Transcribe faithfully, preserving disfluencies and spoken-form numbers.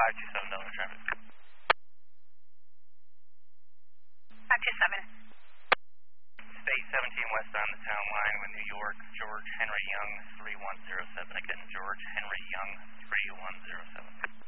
five two seven Delaware traffic. five two seven. State seventeen westbound the town line with New York, George Henry Young, three one zero seven. Again, George Henry Young, three one zero seven.